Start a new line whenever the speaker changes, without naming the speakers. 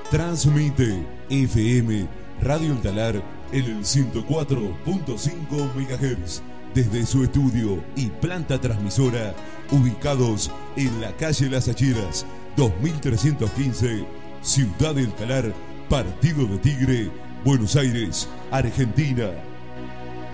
Transmite FM Radio El Talar en el 104.5 MHz desde su estudio y planta transmisora ubicados en la calle Las Acheras 2315, Ciudad del Talar, Partido de Tigre, Buenos Aires, Argentina.